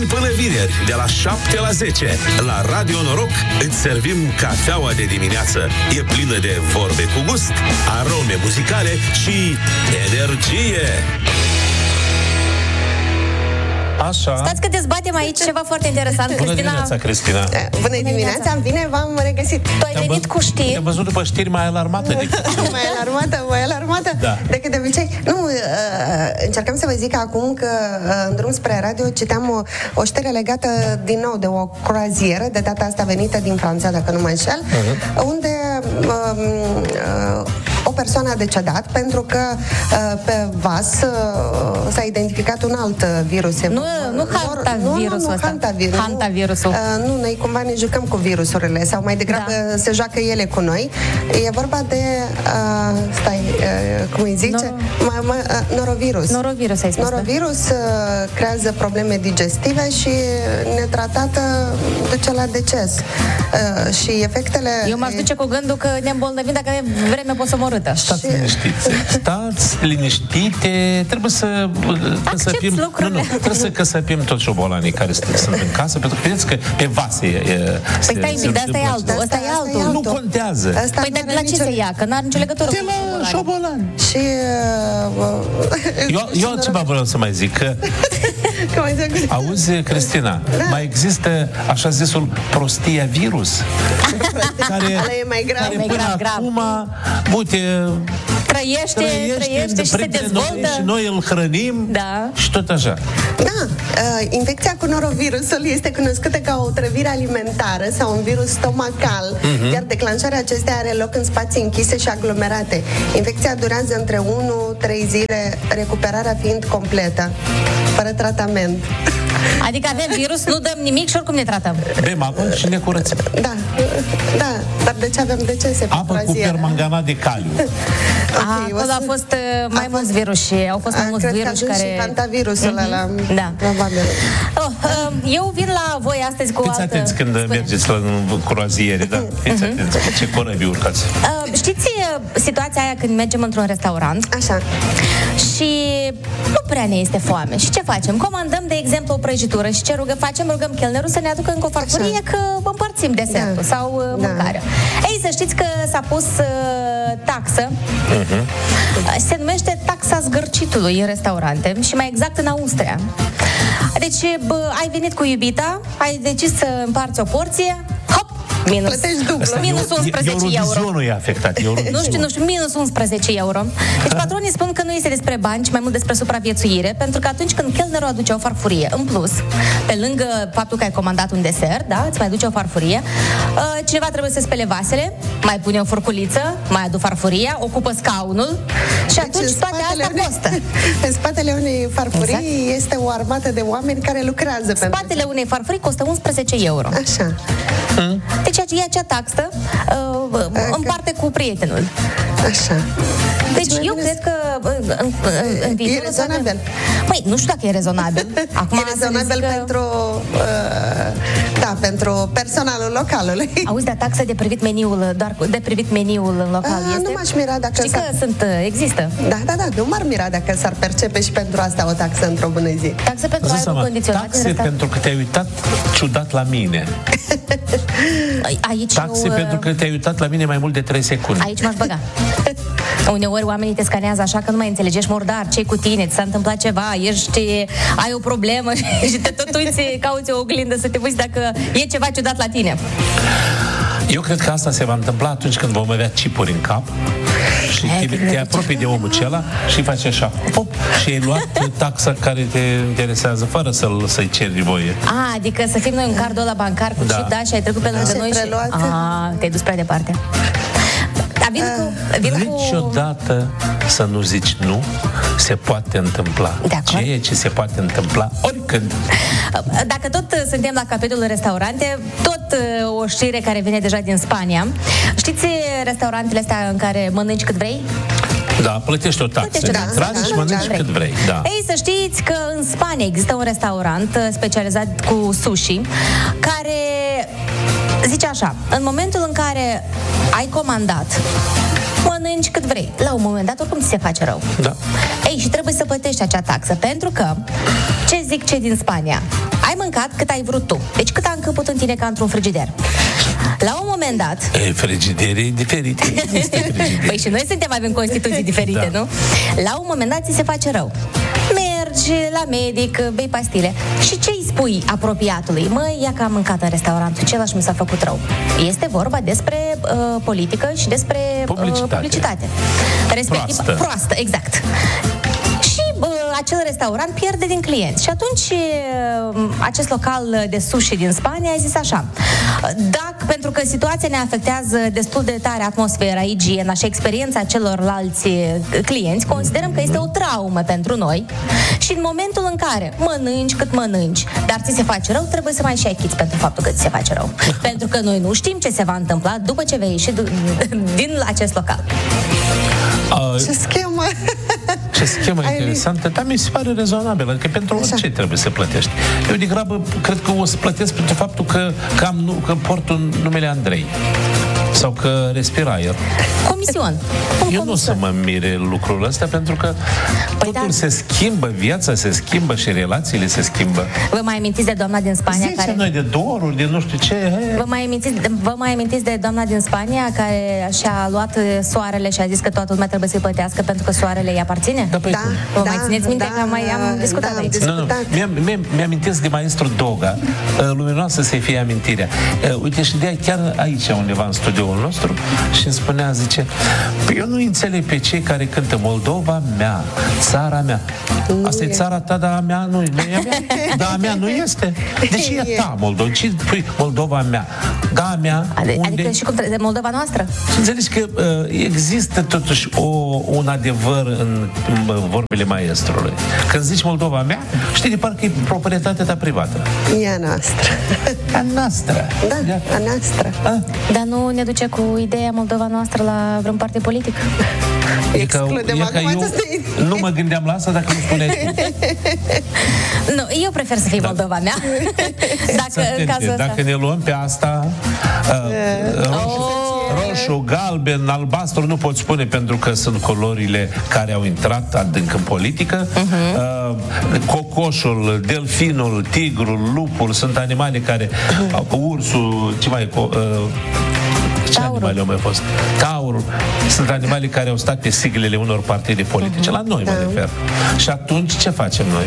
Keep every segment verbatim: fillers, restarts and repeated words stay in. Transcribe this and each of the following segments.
Până vineri, de la șapte la zece, la Radio Noroc, îți servim cafeaua de dimineață. E plină de vorbe cu gust, arome muzicale și energie. Așa. Stați că dezbatem aici ceva foarte interesant. Bună Cristina... dimineața, Cristina. Bună dimineața, bine v-am regăsit. Tu ai venit cu știri. Te-am văzut după știri mai alarmată decât... mai alarmată, mai alarmată Da. decât de obicei. Nu, uh, încercam să vă zic acum că uh, în drum spre radio citeam o, o știre legată din nou de o croazieră, de data asta venită din Franța, dacă nu mă înșel, uh-huh. unde uh, uh, o persoană a decedat pentru că uh, pe vas uh, s-a identificat un alt virus. Nu, nu hantavirusul ăsta. Hantavirus. Hantavirusul. Uh, nu, noi cumva ne jucăm cu virusurile sau mai degrabă da. se joacă ele cu noi. E vorba de uh, stai, uh, cum îi zice? Nor- ma, ma, uh, norovirus. Norovirus, ai spus. Norovirus uh, creează probleme digestive și netratată duce la deces. Uh, și efectele... Eu m-aș duce cu gândul că ne îmbolnăvim dacă avem vreme posomorâtă. Stați liniștiți. Stați liniștite. Trebuie să căsăpim... Nu, nu. Trebuie să căsăpim toți șobolanii care sunt în casă, pentru că vedeți că pe vase e... Păi stai un pic, dar ăsta e altul. Ăsta e altul. Nu contează. Asta Păi dar la ce se ia? Că n-are nicio legătură De cu la șobolani. Și... Uh, Eu, eu ceva vreau să mai zic, că auzi, Cristina, da. mai există așa zisul prostia virus, care, e mai grav. care mai până grav, grav. acum, uite, Trăiește, trăiește, trăiește și se dezvoltă. Noi, și noi îl hrănim Da. și tot așa. Da, uh, infecția cu norovirusul este cunoscută ca o otrăvire alimentară sau un virus stomacal, uh-huh. iar declanșarea acestea are loc în spații închise și aglomerate. Infecția durează între unu trei zile, recuperarea fiind completă, fără tratament. Adică avem virus, nu dăm nimic și oricum ne tratăm. Bem apă și ne curățăm. Da, da, dar de ce avem decese? Apă cu permanganat de caliu. Okay, acolo a fost uh, mai mulți virus și au fost mai mulți virus care... și hantavirusul mm-hmm. ăla. Da. Probabil. Oh, uh, eu vin la voi astăzi cu o Fiți altă... atenți când Spune. mergeți la croaziere, da? Fiți Mhm. atenți, ce corăbii urcați. Uh, știți uh, situația aia când mergem într-un restaurant Așa. și nu prea ne este foame. Și ce facem? Comandăm, de exemplu, o prăjitură și ce rugă, facem? Rugăm chelnerul să ne aducă încă o farfurie că împărțim desertul Da. sau uh, Da. mâncarea. Ei, să știți că s-a pus uh, taxă. Uh-huh. Se numește taxa zgârcitului în restaurante și mai exact în Austria. Deci, bă, ai venit cu iubita, ai decis să împarți o porție, hop, minus. Plătești dublu. Minus unsprezece euro. Eurovizionul e afectat. Nu știu, nu știu, minus unsprezece euro. Deci patronii spun că nu este despre bani, ci mai mult despre supraviețuire, pentru că atunci când chelnerul aduce o farfurie, în plus, pe lângă faptul că ai comandat un desert, da, îți mai duce o farfurie, cineva trebuie să spele vasele, mai pune o furculiță, mai adu farfuria, ocupă scaunul și Deci, atunci toate astea unei, costă. În spatele unei farfurii exact. este o armată de oameni care lucrează pentru Spatele unei farfurii costă unsprezece euro. Așa. Hmm? Deci e acea taxă uh, împarte cu prietenul. Așa. Deci eu cred că în, în, în viitor... E rezonabil. Măi, nu știu dacă e rezonabil. Acum e rezonabil că... pentru uh, da, pentru personalul localului. Auzi, dar taxa de privit meniul, doar de privit meniul în local A, este? Nu m-aș mira dacă Știi s-ar... că sunt, există. Da, da, da, nu m-ar mira dacă s-ar percepe și pentru asta o taxă într-o bună zi. Taxe pentru aerul condiționat. Taxe pentru că te-ai uitat ciudat la mine. Aici Taxe eu, pentru că te-ai uitat la mine mai mult de trei secunde. Aici m-aș băga. Uneori oamenii te scanează așa că nu mai înțelegi, ești murdar, ce-i cu tine, ți s-a întâmplat ceva, ești, ai o problemă și te tot uiți, cauți o oglindă să te uiți dacă e ceva ciudat la tine. Eu cred că asta se va întâmpla atunci când vom avea chipuri în cap și Hai, te, te apropii de omul acela și faci așa, pop, și ai luat taxa care te interesează fără să-l, să-i ceri voie. A, adică să fim noi în cardul ăla bancar cu Da. chip, da, și ai trecut pe lângă Da. noi Și și... preluat. A, te-ai dus prea departe. Dar vin cu... Vin cu... Niciodată să nu zici nu, se poate întâmpla. De acord. Ceea ce se poate întâmpla oricând. Dacă tot suntem la capitolul restaurante, tot o știre care vine deja din Spania. Știți restaurantele astea în care mănânci cât vrei? Da, plătești o taxă. Plătești o taxă, Tragi da, și da, mănânci da. cât vrei. Da. Ei, să știți că în Spania există un restaurant specializat cu sushi care zice așa: în momentul în care ai comandat, mănânci cât vrei. La un moment dat, oricum ți se face rău. Da. Ei, și trebuie să plătești acea taxă, pentru că, ce zic cei din Spania? ai mâncat cât ai vrut tu. Deci cât a încăput în tine ca într-un frigider. La un moment dat... E, frigiderii diferite. Păi și noi suntem, avem constituții diferite, da. Nu? La un moment dat ți se face rău. Mergi la medic, bei pastile. Și ce îi spui apropiatului? Măi, ia că am mâncat în restaurantul acela și mi s-a făcut rău. Este vorba despre uh, politică și despre publicitate. Uh, publicitate. Respectiv, proastă. proastă, exact. Acel restaurant pierde din clienți. Și atunci acest local de sushi din Spania a zis așa: dacă, pentru că situația ne afectează destul de tare atmosfera, igiena și experiența celorlalți clienți, considerăm că este o traumă pentru noi și în momentul în care mănânci cât mănânci, dar ți se face rău, trebuie să mai și achiți pentru faptul că ți se face rău. Pentru că noi nu știm ce se va întâmpla după ce vei ieși din acest local. Uh, Ce schemă! Ce schemă interesantă, dar mi se pare rezonabilă, că pentru orice trebuie să plătești. Eu degrabă cred că o să plătesc pentru faptul că, că, am, nu, că port un numele Andrei. Sau că respir aer. Comision. Eu nu o să mă mire lucrul ăsta, pentru că păi totul da. se schimbă, viața se schimbă și relațiile se schimbă. Vă mai amintiți de doamna din Spania? Zice care... noi de două ori, de nu știu ce. Vă mai, amintiți, vă mai amintiți de doamna din Spania care și-a luat soarele și a zis că toată lumea trebuie să-i plătească pentru că soarele îi aparține? Da, păi da, Vă da, mai țineți minte da, că mai am discutat da, aici? Nu, nu. Mi-amintesc de maestru Doga, luminoasă să-i fie amintirea. Uite, și de aia chiar aici, undeva în studioul nostru, și îmi spunea, zice, păi eu nu înțeleg pe cei care cântă Moldova mea, țara mea. Asta e țara ta, dar a mea nu, nu e a mea. Dar a mea nu este. Deși e ta, Moldova. Ce pui Moldova mea? Da, a mea. Adică, unde... adică și cum trebuie, Moldova noastră? Și înțelegi că uh, există totuși o, un adevăr în, în vorbele maestrului. Când zici Moldova mea, știi, de parcă e proprietatea ta privată. E a noastră. A noastră. Da, a noastră. A? Dar nu ne duce cu ideea Moldova noastră la vreun partid politic? Excludem acum această idee. Nu mă gândeam la asta dacă nu spuneai. Nu, eu prefer să fie da. Moldova mea. Dacă, în cazul ăsta. Dacă ne luăm pe asta, uh, roșu, oh. roșu, galben, albastru, nu pot spune pentru că sunt culorile care au intrat adânc în politică. Uh-huh. Uh, cocoșul, delfinul, tigrul, lupul sunt animale care, uh, ursul, ce mai e, uh, ce Taurul. animale au mai fost? Taurul. Sunt animale care au stat pe siglele unor partide politice. Uh-huh. La noi da. mă refer. Și atunci ce facem noi?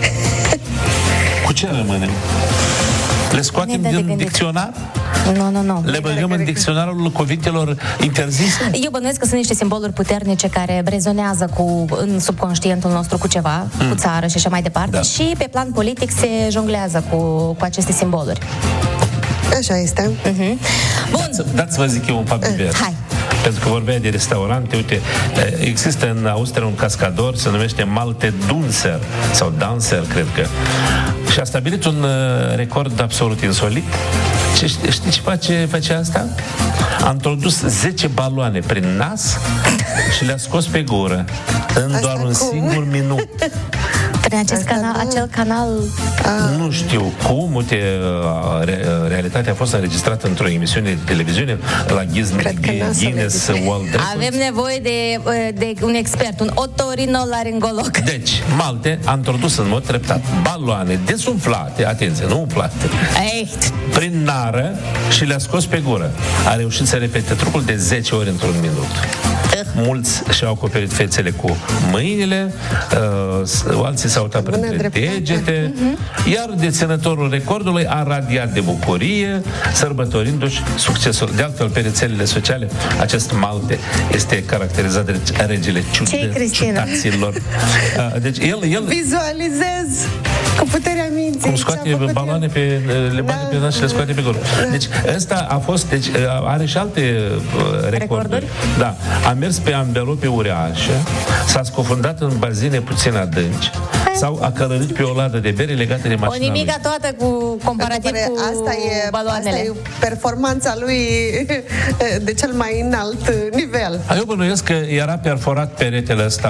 Cu ce rămânem? Le scoatem din dicționar? Nu, nu, nu. Le băgăm în dicționarul cuvintelor interzise? Eu bănuiesc că sunt niște simboluri puternice care rezonează cu, în subconștientul nostru cu ceva, mm. cu țară și așa mai departe. Da. Și pe plan politic se jonglează cu, cu aceste simboluri. Așa este. Uh-huh. Bun. Dați, dați vă zic eu un fapt divers. Hai. Pentru că vorbea de restaurante, uite, există în Austria un cascador, se numește Malte Dunser, sau Dancer, cred că. Și a stabilit un record absolut insolit. Ce, știi ce face, face asta? A introdus zece baloane prin nas și le-a scos pe gură în asta doar un cum? singur minut. Prin acest canal, acel canal... A... Nu știu cum, uite, re, realitatea a fost înregistrată într-o emisiune de televiziune la Guinness World Records. Avem nevoie de, de un expert, un otorinolaringolog. Deci, Malte a introdus în mod treptat baloane desumflate, atenție, nu umflate, Echt. prin nară și le-a scos pe gură. A reușit să repete trucul de zece ori într-un minut. Mulți și-au acoperit fețele cu mâinile, uh, alții s-au uitat printre degete, uh-huh. iar deținătorul recordului a radiat de bucurie, sărbătorindu-și succesul. De altfel, pe rețelele sociale, acest Malte este caracterizat de regele ciudaților. Uh, deci el, el... Vizualizez cu puterea minții. Cum scoate baloane pe, le bate da. pe nas și le scoate pe gură. Deci ăsta a fost, deci are și alte uh, recorduri. recorduri. Da. A mers pe anvelope uriașe, s-a scufundat în bazine puțin adânci, sau a călărit pe o ladă de bere legată de mașina O nimica lui. toată cu comparativ cu asta e, baloanele. Asta e performanța lui de cel mai înalt nivel. Eu bănuiesc că era perforat peretele ăsta,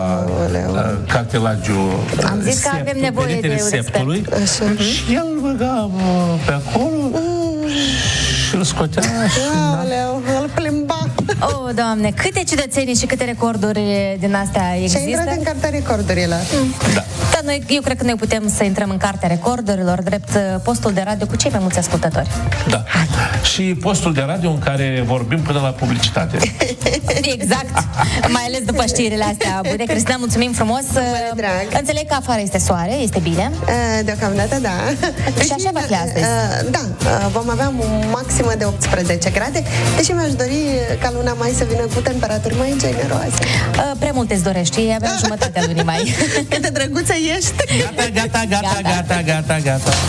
cartilagiul Am zis că avem nevoie de un septului, și el băga pe acolo și îl scotea și... Aoleu, îl plimba. Oh, Doamne, câte ciudățenii și câte recorduri din astea există? Și a intrat în cartea recordurilor. Mm. Da. Da, Dar noi, eu cred că noi putem să intrăm în cartea recordurilor drept postul de radio cu cei mai mulți ascultători. Da. Și postul de radio în care vorbim până la publicitate. Exact. Mai ales după știrile astea bune. Cristina, mulțumim frumos. drag. Înțeleg că afară este soare, este bine. Deocamdată, da. Și așa va fi astăzi. Da, vom avea o maximă de optsprezece grade, deși mi-aș dori ca luna mai să vină cu temperaturi mai generoase. Prea multe îți dorești, e abia jumătatea lunii mai. Cât de drăguță ești! Gata, gata, gata, gata, gata, gata.